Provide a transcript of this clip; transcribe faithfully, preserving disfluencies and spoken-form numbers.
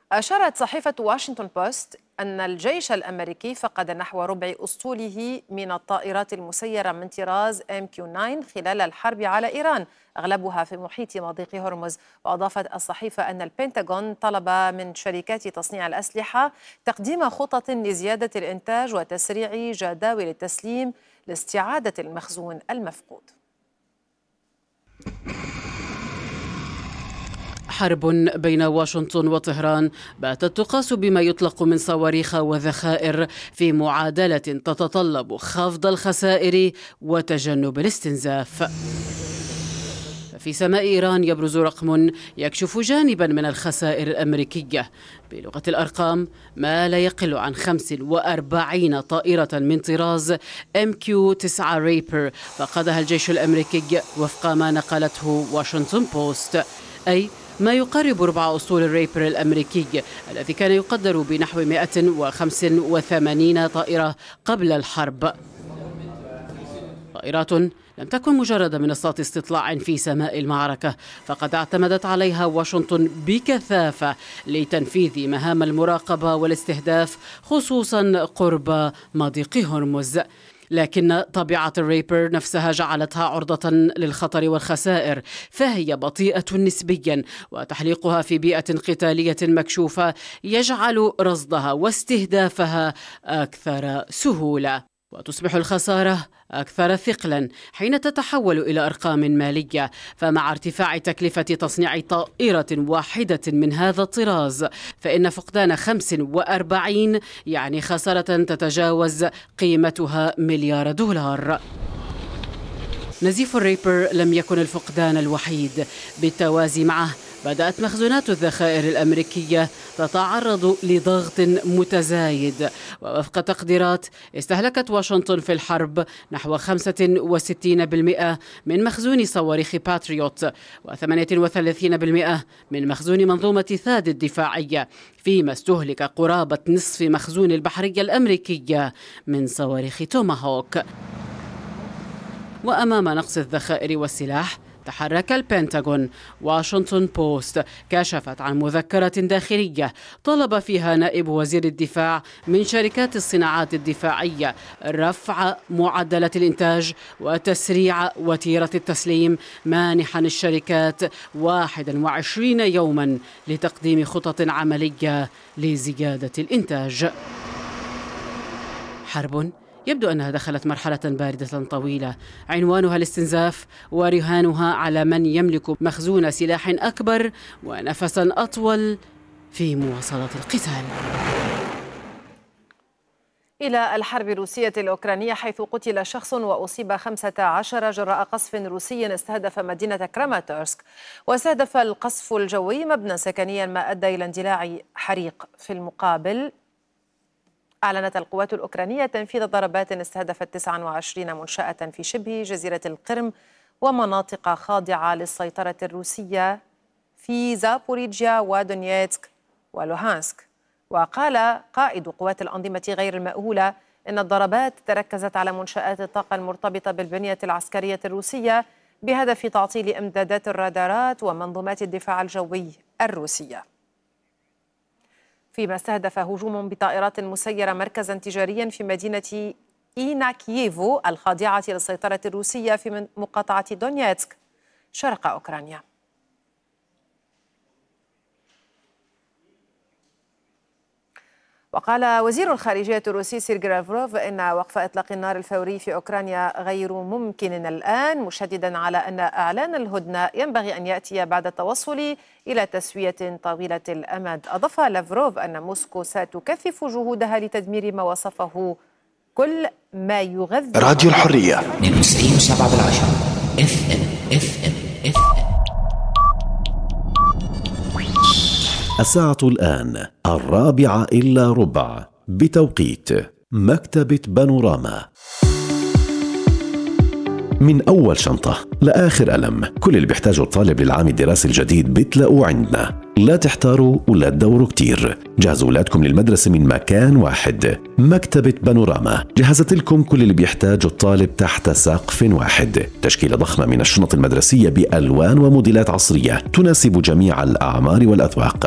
أشارت صحيفة واشنطن بوست أن الجيش الأمريكي فقد نحو ربع أسطوله من الطائرات المسيرة من طراز إم كيو تسعة خلال الحرب على إيران، أغلبها في محيط مضيق هرمز. وأضافت الصحيفة أن البنتاغون طلب من شركات تصنيع الأسلحة تقديم خطط لزيادة الإنتاج وتسريع جداول التسليم لاستعادة المخزون المفقود. حرب بين واشنطن وطهران باتت تقاس بما يطلق من صواريخ وذخائر في معادلة تتطلب خفض الخسائر وتجنب الاستنزاف. في سماء إيران يبرز رقم يكشف جانبا من الخسائر الأمريكية. بلغة الأرقام ما لا يقل عن خمس وأربعين طائرة من طراز إم كيو تسعة ريبر فقدها الجيش الأمريكي وفق ما نقلته واشنطن بوست، أي ما يقارب ربع أسطول الريبر الأمريكي الذي كان يقدر بنحو مئة وخمسة وثمانين طائرة قبل الحرب. طائرات لم تكن مجرد منصات استطلاع في سماء المعركة، فقد اعتمدت عليها واشنطن بكثافة لتنفيذ مهام المراقبة والاستهداف، خصوصا قرب مضيق هرمز. لكن طبيعة الريبر نفسها جعلتها عرضة للخطر والخسائر، فهي بطيئة نسبيا، وتحليقها في بيئة قتالية مكشوفة يجعل رصدها واستهدافها أكثر سهولة. وتصبح الخسارة أكثر ثقلا حين تتحول إلى أرقام مالية، فمع ارتفاع تكلفة تصنيع طائرة واحدة من هذا الطراز فإن فقدان خمس وأربعين يعني خسارة تتجاوز قيمتها مليار دولار. نزيف الريبر لم يكن الفقدان الوحيد، بالتوازي معه بدأت مخزونات الذخائر الأمريكية تتعرض لضغط متزايد، ووفق تقديرات استهلكت واشنطن في الحرب نحو خمسة وستين بالمئة من مخزون صواريخ باتريوت وثمانية وثلاثين بالمئة من مخزون منظومة ثاد الدفاعية، فيما استهلك قرابة نصف مخزون البحرية الأمريكية من صواريخ توماهوك. وأمام نقص الذخائر والسلاح تحرك البنتاغون. واشنطن بوست كشفت عن مذكرة داخلية طلب فيها نائب وزير الدفاع من شركات الصناعات الدفاعية رفع معدلات الإنتاج وتسريع وتيرة التسليم، مانحا الشركات واحد وعشرين يوما لتقديم خطط عملية لزيادة الإنتاج. حرب يبدو أنها دخلت مرحلة باردة طويلة عنوانها الاستنزاف، ورهانها على من يملك مخزون سلاح أكبر ونفسا أطول في مواصلة القتال. إلى الحرب الروسية الأوكرانية، حيث قتل شخص وأصيب خمسة عشر جراء قصف روسي استهدف مدينة كراماتورسك. واستهدف القصف الجوي مبنى سكنيا ما أدى إلى اندلاع حريق. في المقابل أعلنت القوات الأوكرانية تنفيذ ضربات استهدفت تسعة وعشرين منشأة في شبه جزيرة القرم ومناطق خاضعة للسيطرة الروسية في زابوريجيا ودونيتسك ولوهانسك. وقال قائد قوات الأنظمة غير المأهولة إن الضربات تركزت على منشآت الطاقة المرتبطة بالبنية العسكرية الروسية بهدف تعطيل إمدادات الرادارات ومنظومات الدفاع الجوي الروسية. فيما استهدف هجوم بطائرات مسيرة مركزا تجاريا في مدينة إيناكييفو الخاضعة للسيطرة الروسية في مقاطعة دونيتسك شرق أوكرانيا. وقال وزير الخارجية الروسي سيرجي لافروف إن وقف إطلاق النار الفوري في أوكرانيا غير ممكن الآن، مشددا على أن إعلان الهدنة ينبغي أن يأتي بعد التوصل إلى تسوية طويلة الأمد. أضاف لافروف أن موسكو ستكثف جهودها لتدمير ما وصفه كل ما يغذي راديو الحرية اثنين وتسعين وسبعة بالعشرة اف ام اف ام اف ام. الساعة الآن الرابعة إلا ربع بتوقيت مكتبة بانوراما. من أول شنطة لآخر قلم، كل اللي بيحتاجه الطالب للعام الدراسي الجديد بتلاقوه عندنا. لا تحتاروا ولا تدوروا كتير، جهزوا أولادكم للمدرسة من مكان واحد. مكتبة بانوراما جهزت لكم كل اللي بيحتاجه الطالب تحت سقف واحد. تشكيلة ضخمة من الشنط المدرسية بألوان وموديلات عصرية تناسب جميع الأعمار والأذواق.